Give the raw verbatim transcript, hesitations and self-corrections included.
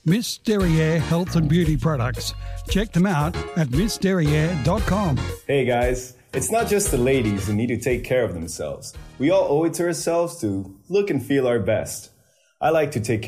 Miss Derriere Health and Beauty Products. Check them out at miss derriere dot com. Hey guys, it's not just the ladies who need to take care of themselves. We all owe it to ourselves to look and feel our best. I like to take care